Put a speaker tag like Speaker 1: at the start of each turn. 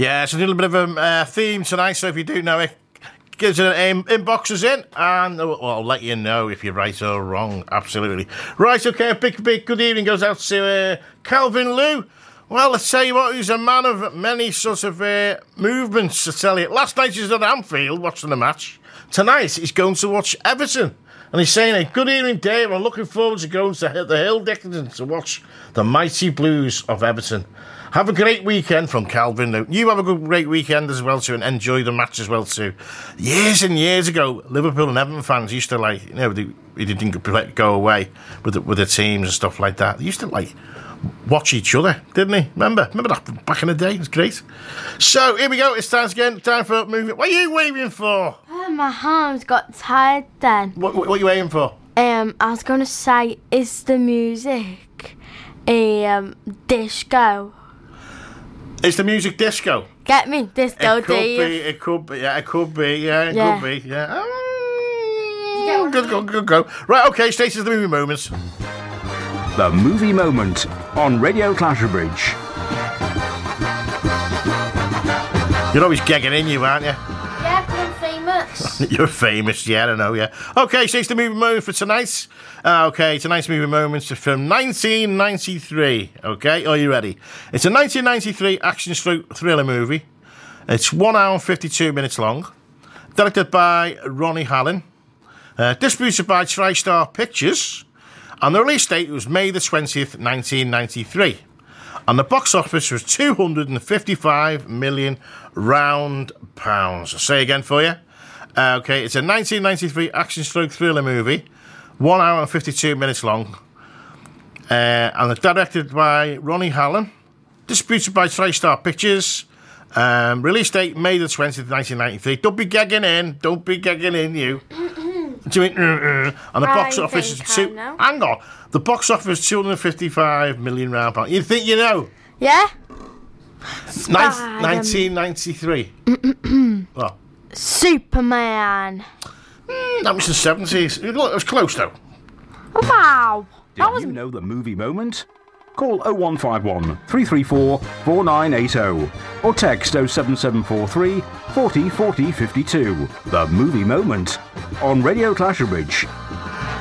Speaker 1: Yeah, it's a little bit of a theme tonight, so if you do know it, give us an inbox us in, and I'll let you know if you're right or wrong, absolutely. Right, okay, a big good evening goes out to Calvin Liu. Well, let's tell you what, he's a man of many sorts of movements, to tell you. Last night he was at Anfield watching the match. Tonight he's going to watch Everton. And he's saying, good evening, Dave. I'm looking forward to going to the Hill Dickinson to watch the mighty Blues of Everton. Have a great weekend from Calvin Liu. You have a great weekend as well, too, and enjoy the match as well, too. Years and years ago, Liverpool and Everton fans used to, like, you know, they didn't go away with the teams and stuff like that. They used to, like, watch each other, didn't they? Remember that back in the day? It was great. So, here we go. It's time for moving. What are you waving for?
Speaker 2: My arms got tired then.
Speaker 1: What are you waving for?
Speaker 2: I was going to say, is the music a disco?
Speaker 1: Is the music disco?
Speaker 2: Get me? Disco, Dave.
Speaker 1: It could be, yeah. Could be, yeah. Go. Right, okay, Stacey, the movie moments.
Speaker 3: The Movie Moment on Radio Clatterbridge.
Speaker 1: You're always gagging in, you, aren't you?
Speaker 2: Yeah, I'm famous.
Speaker 1: You're famous, yeah, I know, yeah. Okay, so it's the movie moment for tonight. Okay, tonight's movie moments are from 1993. Okay, are you ready? It's a 1993 action-thriller movie. It's 1 hour and 52 minutes long. Directed by Ronnie Hallen. Distributed by TriStar Pictures. And the release date was May the 20th, 1993. And the box office was 255 million round pounds. I'll say again for you. Okay, it's a 1993 action-thriller movie. 1 hour and 52 minutes long. And it's directed by Ronnie Hallen. Distributed by TriStar Pictures. Release date May the 20th, 1993. Don't be gagging in, you. And the box office is hang on. The box office is 255 million round pounds. You think you know?
Speaker 2: Yeah.
Speaker 1: 1993. What?
Speaker 2: Superman.
Speaker 1: That was the 70s. It was close though.
Speaker 2: Wow.
Speaker 3: Did you know the movie moment? Call 0151 334 4980 or text 07743 40 40 52. The Movie Moment on Radio Clatterbridge.